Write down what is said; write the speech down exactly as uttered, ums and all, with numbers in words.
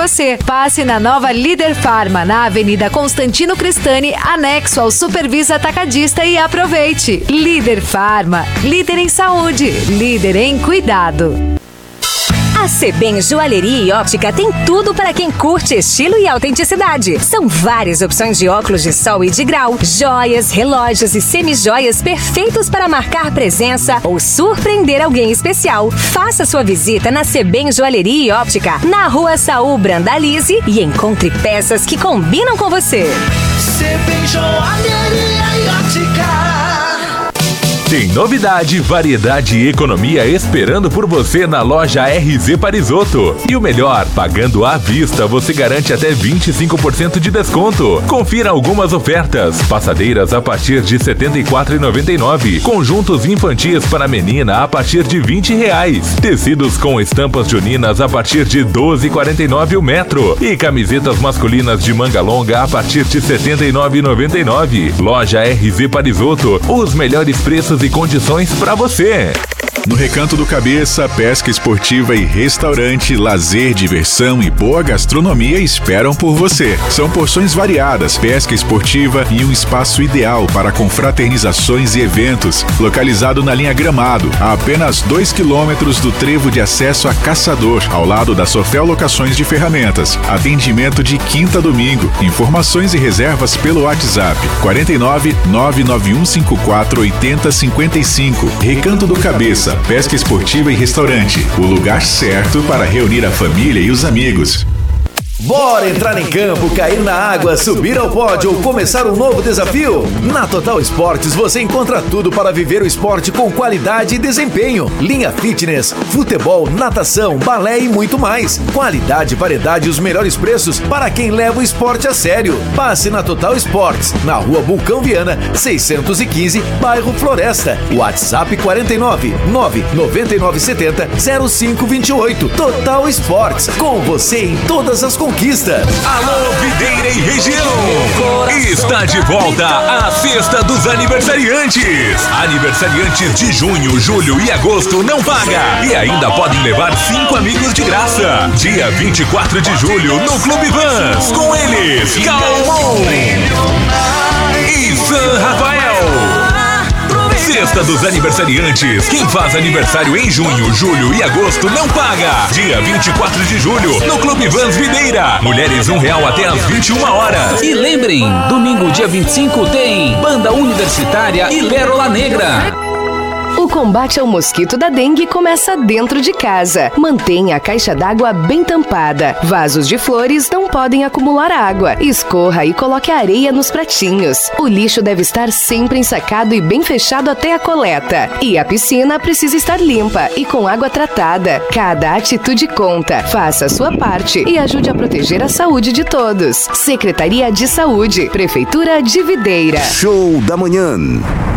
você. Passe na nova Líder Farma, na Avenida Constantino Cristani, anexo ao Supervisa Atacadista, e aproveite. Líder Farma, líder em saúde, líder em cuidado. A Sebem Joalheria e Óptica tem tudo para quem curte estilo e autenticidade. São várias opções de óculos de sol e de grau, joias, relógios e semijoias perfeitos para marcar presença ou surpreender alguém especial. Faça sua visita na Sebem Joalheria e Óptica, na Rua Saul Brandalize, e encontre peças que combinam com você. Sebem Joalheria e Óptica. Tem novidade, variedade e economia esperando por você na loja R Z Parisotto. E o melhor, pagando à vista, você garante até vinte e cinco por cento de desconto. Confira algumas ofertas. Passadeiras a partir de setenta e quatro reais e noventa e nove centavos. Conjuntos infantis para menina a partir de vinte reais. Tecidos com estampas juninas a partir de doze reais e quarenta e nove centavos o metro. E camisetas masculinas de manga longa a partir de setenta e nove reais e noventa e nove centavos. Loja R Z Parisotto, os melhores preços e condições para você. No Recanto do Cabeça, pesca esportiva e restaurante, lazer, diversão e boa gastronomia esperam por você. São porções variadas, pesca esportiva e um espaço ideal para confraternizações e eventos. Localizado na linha Gramado, a apenas dois quilômetros do trevo de acesso a Caçador, ao lado da Sofel Locações de Ferramentas. Atendimento de quinta a domingo. Informações e reservas pelo WhatsApp quarenta e nove, nove nove um cinco quatro, oito zero cinco cinco. Recanto do Cabeça, pesca esportiva e restaurante. O lugar certo para reunir a família e os amigos. Bora entrar em campo, cair na água, subir ao pódio ou começar um novo desafio? Na Total Esportes você encontra tudo para viver o esporte com qualidade e desempenho. Linha fitness, futebol, natação, balé e muito mais. Qualidade, variedade e os melhores preços para quem leva o esporte a sério. Passe na Total Esportes, na Rua Vulcão Viana, seiscentos e quinze, bairro Floresta. WhatsApp quarenta e nove, nove nove nove sete zero, zero cinco dois oito. Total Esportes, com você em todas as conquistas. Alô, Videira e região! Está de volta a Sexta dos Aniversariantes. Aniversariantes de junho, julho e agosto não paga. E ainda podem levar cinco amigos de graça. Dia vinte e quatro de julho no Clube Vans. Com eles, Calmon e San Rafael. Sexta dos Aniversariantes. Quem faz aniversário em junho, julho e agosto não paga. Dia vinte e quatro de julho, no Clube Vans Videira. Mulheres um real até às vinte e uma horas. E lembrem, domingo dia vinte e cinco tem Banda Universitária e Lérola Negra. O combate ao mosquito da dengue começa dentro de casa. Mantenha a caixa d'água bem tampada. Vasos de flores não podem acumular água. Escorra e coloque a areia nos pratinhos. O lixo deve estar sempre ensacado e bem fechado até a coleta. E a piscina precisa estar limpa e com água tratada. Cada atitude conta. Faça a sua parte e ajude a proteger a saúde de todos. Secretaria de Saúde, Prefeitura de Videira. Show da Manhã.